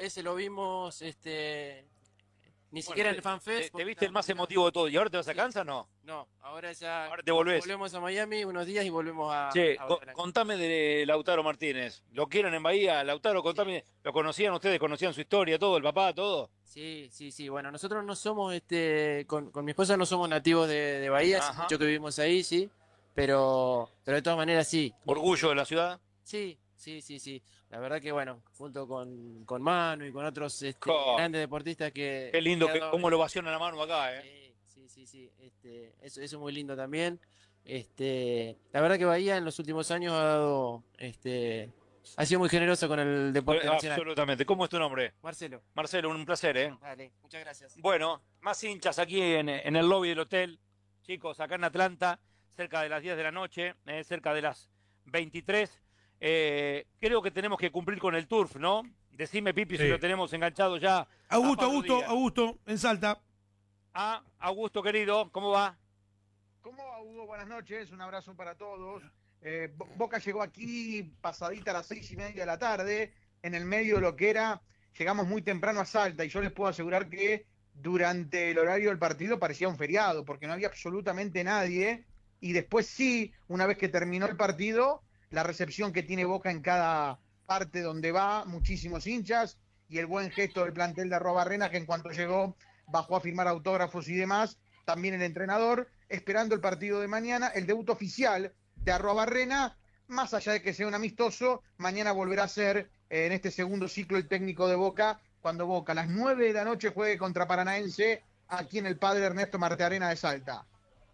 ese lo vimos, ni siquiera en el FanFest. Te viste el más emotivo de todo. ¿Y ahora te vas a Sí. Kansas, no? No, ahora ya Ahora te volvés. volvemos a Miami unos días y volvemos Che, a Brasil. contame de Lautaro Martínez. ¿Lo quieren en Bahía? Lautaro, Sí, contame. ¿Lo conocían ustedes? ¿Conocían su historia, todo, el papá, todo? sí, sí, sí. Bueno, nosotros no somos, con mi esposa no somos nativos de Bahía, hace Ajá. mucho que vivimos ahí, sí, pero de todas maneras sí. ¿Orgullo de la ciudad? Sí, sí, sí, sí. La verdad que bueno, junto con Manu y con otros Jo, grandes deportistas qué que lindo ha que dado. cómo lo vaciona la mano acá, ¿eh? Sí, sí, sí, sí. Eso es muy lindo también. La verdad que Bahía en los últimos años ha sido muy generoso con el deporte nacional. Absolutamente. ¿Cómo es tu nombre? Marcelo, Marcelo, un placer, ¿eh? dale, muchas gracias. Bueno, más hinchas aquí en el lobby del hotel. Chicos, acá en Atlanta, cerca de las 10 de la noche, cerca de las 23. Creo que tenemos que cumplir con el turf, ¿no? Decime, Pipi, si Sí. lo tenemos enganchado ya a Augusto, Pablo Augusto, Díaz. Augusto, en Salta. Augusto, querido, ¿cómo va? ¿Cómo va, Hugo? Buenas noches, un abrazo para todos. Boca llegó aquí pasadita a las 6:30 de la tarde, en el medio de lo que era, llegamos muy temprano a Salta y yo les puedo asegurar que durante el horario del partido parecía un feriado, porque no había absolutamente nadie, y después sí, una vez que terminó el partido, la recepción que tiene Boca en cada parte donde va, muchísimos hinchas, y el buen gesto del plantel de Arrobarrena, que en cuanto llegó bajó a firmar autógrafos y demás, también el entrenador, esperando el partido de mañana, el debut oficial de Arrobarrena, más allá de que sea un amistoso, mañana volverá a ser en este segundo ciclo el técnico de Boca, cuando Boca a las 9 de la noche juegue contra Paranaense, aquí en el Padre Ernesto Martearena de Salta.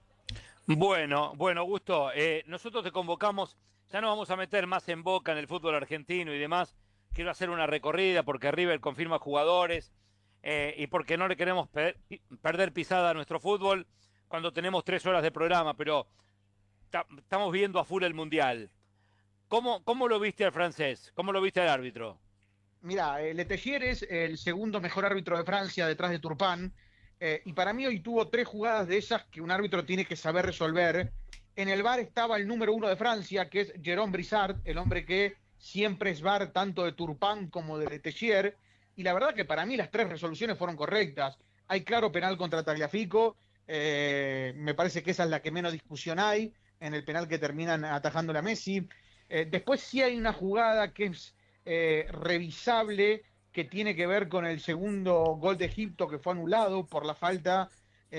Bueno, Augusto, nosotros te convocamos, ya nos vamos a meter más en Boca, en el fútbol argentino y demás. Quiero hacer una recorrida porque River confirma jugadores y porque no le queremos perder pisada a nuestro fútbol cuando tenemos 3 horas de programa, pero estamos viendo a full el Mundial. ¿Cómo lo viste al francés? ¿Cómo lo viste al árbitro? Mira, Letelier es el segundo mejor árbitro de Francia detrás de Turpin, y para mí hoy tuvo 3 jugadas de esas que un árbitro tiene que saber resolver. En el VAR estaba el número 1 de Francia, que es Jérôme Brissard, el hombre que siempre es VAR tanto de Turpin como de Letelier, y la verdad que para mí las 3 resoluciones fueron correctas. Hay claro penal contra Tagliafico, me parece que esa es la que menos discusión hay, en el penal que terminan atajándole a Messi. Después sí hay una jugada que es revisable, que tiene que ver con el segundo gol de Egipto que fue anulado por la falta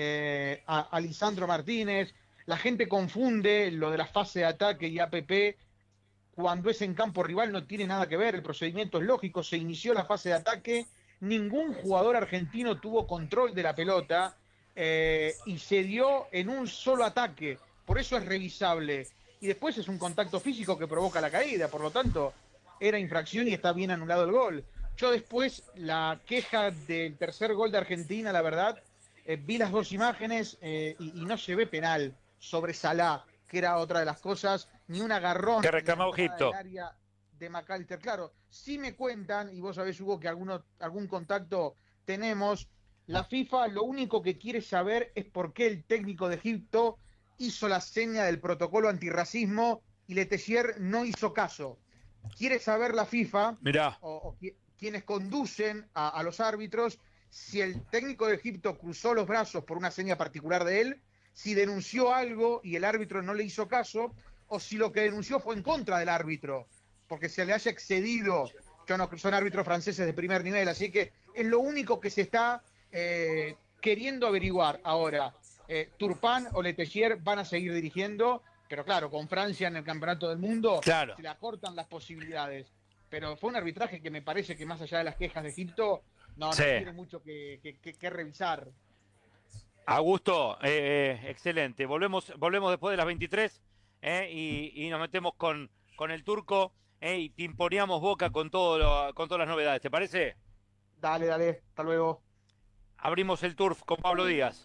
a Lisandro Martínez. La gente confunde lo de la fase de ataque y APP cuando es en campo rival, no tiene nada que ver, el procedimiento es lógico, se inició la fase de ataque, ningún jugador argentino tuvo control de la pelota y se dio en un solo ataque, por eso es revisable. Y después es un contacto físico que provoca la caída, por lo tanto era infracción y está bien anulado el gol. Yo después, la queja del tercer gol de Argentina, la verdad, vi las 2 imágenes y no se ve penal sobre Salah, que era otra de las cosas, ni un agarrón Que en la reclamó entrada Egipto. del área de McAllister. Claro, sí me cuentan, y vos sabés, Hugo, que algún contacto tenemos, la FIFA lo único que quiere saber es por qué el técnico de Egipto hizo la seña del protocolo antirracismo y Letelier no hizo caso. Quiere saber la FIFA Mirá. o quienes conducen a los árbitros si el técnico de Egipto cruzó los brazos por una seña particular de él, si denunció algo y el árbitro no le hizo caso, o si lo que denunció fue en contra del árbitro, porque se le haya excedido. Yo no, son árbitros franceses de primer nivel, así que es lo único que se está queriendo averiguar ahora. Turpin o Letelier van a seguir dirigiendo, pero claro, con Francia en el Campeonato del Mundo Claro. se le acortan las posibilidades. Pero fue un arbitraje que me parece que más allá de las quejas de Egipto, no Sí. tiene mucho que revisar. Augusto, excelente. Volvemos después de las 23 y nos metemos con el turco y timponeamos Boca con con todas las novedades. ¿Te parece? Dale, hasta luego. Abrimos el turf con Pablo Díaz.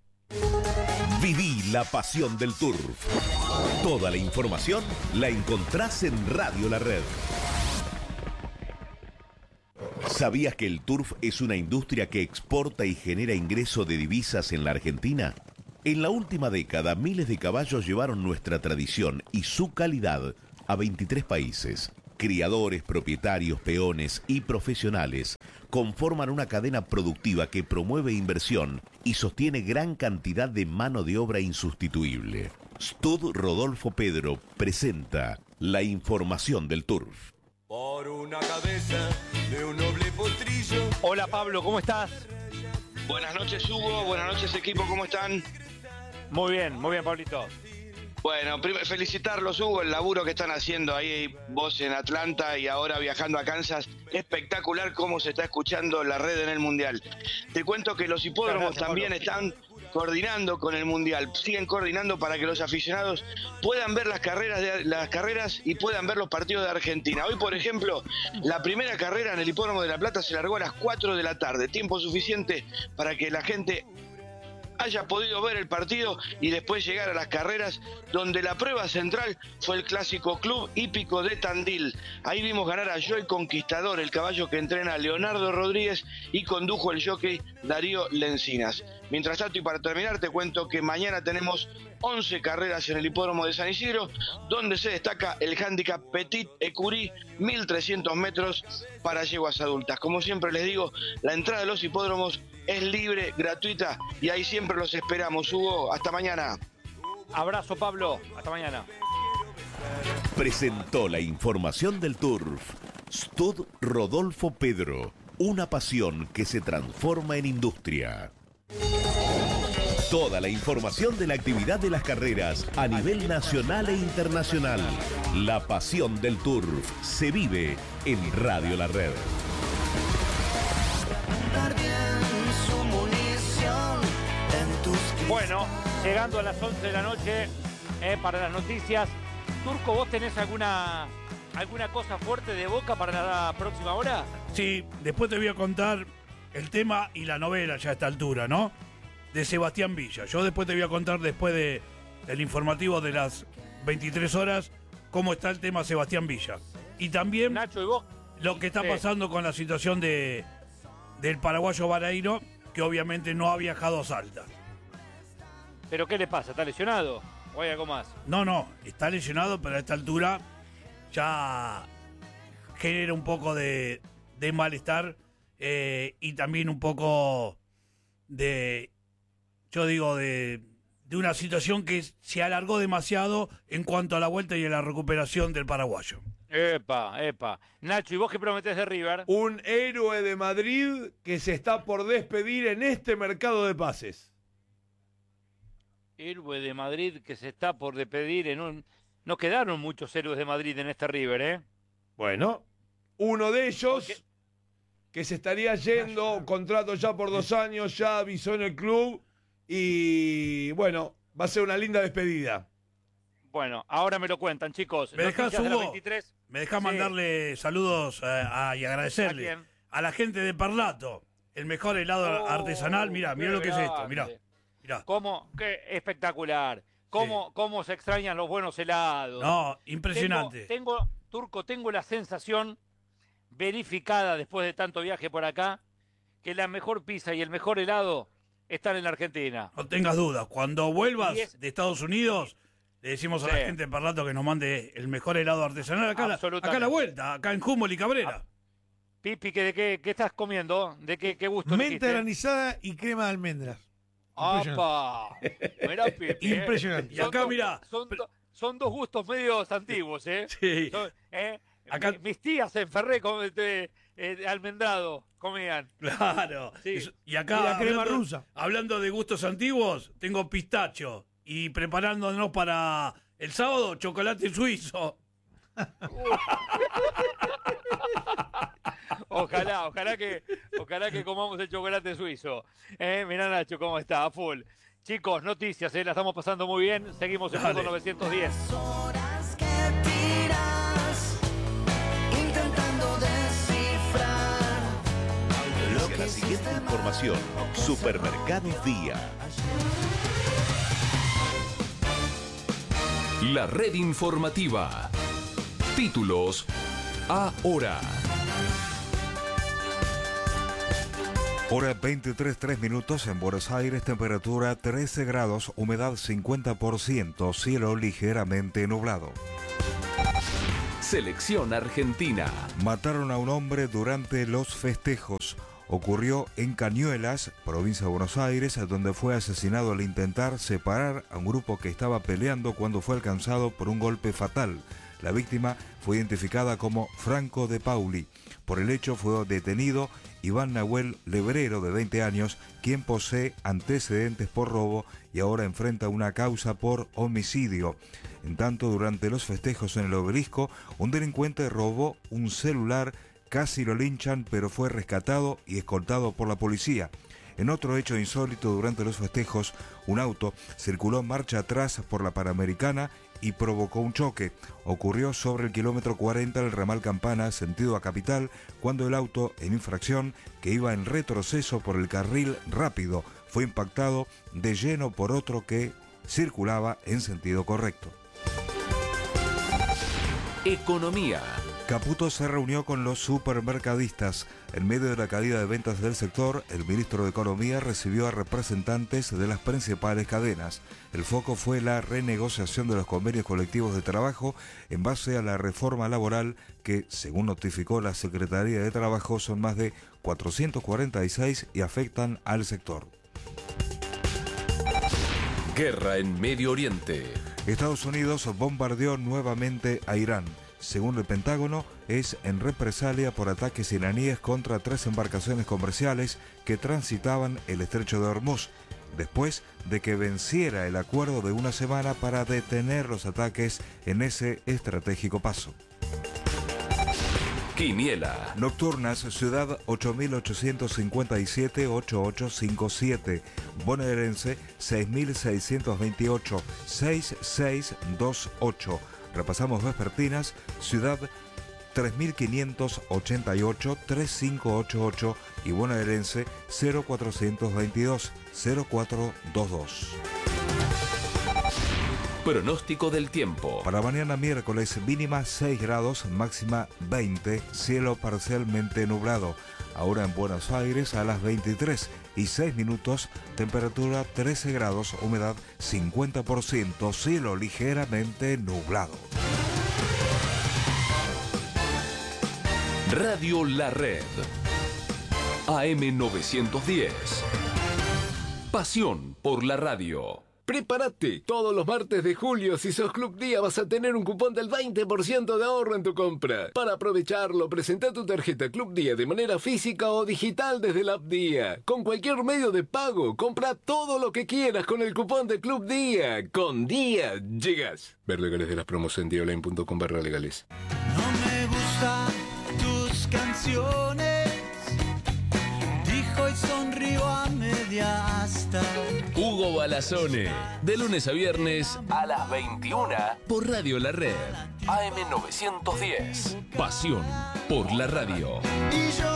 Viví la pasión del turf. Toda la información la encontrás en Radio La Red. ¿Sabías que el turf es una industria que exporta y genera ingreso de divisas en la Argentina? En la última década, miles de caballos llevaron nuestra tradición y su calidad a 23 países. Criadores, propietarios, peones y profesionales conforman una cadena productiva que promueve inversión y sostiene gran cantidad de mano de obra insustituible. Stud Rodolfo Pedro presenta la información del turf. Por una cabeza de un noble potrillo. Hola Pablo, ¿cómo estás? Buenas noches Hugo, buenas noches equipo, ¿cómo están? Muy bien, Pablito. Bueno, felicitarlos Hugo, el laburo que están haciendo ahí vos en Atlanta y ahora viajando a Kansas. Espectacular cómo se está escuchando la red en el Mundial. Te cuento que los hipódromos también están coordinando con el Mundial, siguen coordinando para que los aficionados puedan ver las carreras y puedan ver los partidos de Argentina. Hoy, por ejemplo, la primera carrera en el Hipódromo de La Plata se largó a las 4 de la tarde, tiempo suficiente para que la gente haya podido ver el partido y después llegar a las carreras, donde la prueba central fue el clásico Club Hípico de Tandil. Ahí vimos ganar a Joy Conquistador, el caballo que entrena a Leonardo Rodríguez y condujo el jockey Darío Lencinas. Mientras tanto, y para terminar, te cuento que mañana tenemos 11 carreras en el hipódromo de San Isidro, donde se destaca el handicap Petit Ecurie, 1300 metros para yeguas adultas. Como siempre les digo, la entrada de los hipódromos es libre, gratuita, y ahí siempre los esperamos. Hugo, hasta mañana. Abrazo Pablo, hasta mañana. Presentó la información del turf Stud Rodolfo Pedro, una pasión que se transforma en industria. Toda la información de la actividad de las carreras a nivel nacional e internacional. La pasión del turf se vive en Radio La Red. Bueno, llegando a las 11 de la noche para las noticias. Turco, ¿vos tenés alguna cosa fuerte de Boca para la próxima hora? Sí, después te voy a contar el tema y la novela ya a esta altura, ¿no? De Sebastián Villa. Yo después te voy a contar, después del informativo de las 23 horas, cómo está el tema Sebastián Villa. Y también Nacho, ¿y vos? Lo que está pasando con la situación del paraguayo Baraino, que obviamente no ha viajado a Salta. ¿Pero qué le pasa? ¿Está lesionado? ¿O hay algo más? No, está lesionado, pero a esta altura ya genera un poco de malestar y también un poco de una situación que se alargó demasiado en cuanto a la vuelta y a la recuperación del paraguayo. Epa. Nacho, ¿y vos qué prometés de River? Un héroe de Madrid que se está por despedir en este mercado de pases. Héroe de Madrid que se está por despedir en un... No quedaron muchos héroes de Madrid en este River, ¿eh? Bueno, uno de ellos que se estaría yendo, contrato ya por 2 años, ya avisó en el club y bueno, va a ser una linda despedida. Bueno, ahora me lo cuentan, chicos. ¿Me dejás, Hugo? 23. ¿Me dejás mandarle saludos y agradecerle a la gente de Parlato? El mejor helado artesanal. Mirá lo que es esto, mirá. Qué espectacular. Cómo se extrañan los buenos helados. No, impresionante. Tengo la sensación verificada después de tanto viaje por acá, que la mejor pizza y el mejor helado están en la Argentina. No tengas dudas. Cuando vuelvas de Estados Unidos, le decimos a la gente de Parlato que nos mande el mejor helado artesanal acá a la vuelta, acá en Humboldt y Cabrera. Pipi, ¿qué estás comiendo? ¿De qué gusto? Menta granizada y crema de almendras. ¡Apa! Mirá, Pipi. Impresionante. Y acá, mirá. Son dos gustos medios antiguos, ¿eh? Sí. Acá... Mis tías en Ferré almendrado comían. Claro. Sí. Y acá, la crema rusa. Hablando de gustos antiguos, tengo pistacho. Y preparándonos para el sábado, chocolate suizo. Ojalá que comamos el chocolate suizo. Mirá Nacho cómo está, a full. Chicos, noticias, la estamos pasando muy bien. Seguimos en Fútbol 910. La siguiente información, Supermercados Día. La red informativa. Títulos ahora. Hora 23:03 en Buenos Aires, temperatura 13 grados, humedad 50%, cielo ligeramente nublado. Selección Argentina. Mataron a un hombre durante los festejos. Ocurrió en Cañuelas, provincia de Buenos Aires, donde fue asesinado al intentar separar a un grupo que estaba peleando cuando fue alcanzado por un golpe fatal. La víctima fue identificada como Franco de Pauli. Por el hecho fue detenido Iván Nahuel Lebrero, de 20 años, quien posee antecedentes por robo y ahora enfrenta una causa por homicidio. En tanto, durante los festejos en el Obelisco, un delincuente robó un celular, casi lo linchan, pero fue rescatado y escoltado por la policía. En otro hecho insólito, durante los festejos, un auto circuló en marcha atrás por la Panamericana y provocó un choque. Ocurrió sobre el kilómetro 40 del ramal Campana, sentido a Capital, cuando el auto en infracción, que iba en retroceso por el carril rápido, fue impactado de lleno por otro que circulaba en sentido correcto. Economía. Caputo se reunió con los supermercadistas. En medio de la caída de ventas del sector, el ministro de Economía recibió a representantes de las principales cadenas. El foco fue la renegociación de los convenios colectivos de trabajo en base a la reforma laboral que, según notificó la Secretaría de Trabajo, son más de 446 y afectan al sector. Guerra en Medio Oriente. Estados Unidos bombardeó nuevamente a Irán. Según el Pentágono, es en represalia por ataques iraníes contra 3 embarcaciones comerciales que transitaban el estrecho de Hormuz, después de que venciera el acuerdo de una semana para detener los ataques en ese estratégico paso. Quiniela. Nocturnas, Ciudad 8857-8857, Bonaerense 6628, 6628. Repasamos vespertinas, Ciudad 3588-3588 y Bonaerense 0422-0422. Pronóstico del tiempo. Para mañana miércoles, mínima 6 grados, máxima 20, cielo parcialmente nublado. Ahora en Buenos Aires a las 23:06, temperatura 13 grados, humedad 50%, cielo ligeramente nublado. Radio La Red. AM910. Pasión por la radio. Prepárate, todos los martes de julio, si sos Club Día, vas a tener un cupón del 20% de ahorro en tu compra. Para aprovecharlo, presenta tu tarjeta Club Día de manera física o digital desde la app Día. Con cualquier medio de pago, compra todo lo que quieras con el cupón de Club Día. Con Día llegas. Ver legales de las promos en diaonline.com/legales. No me gustan tus canciones, dijo y sonrió a media asta. Hugo Balazone, de lunes a viernes a las 21 por Radio La Red. AM910. Pasión por la radio. Y yo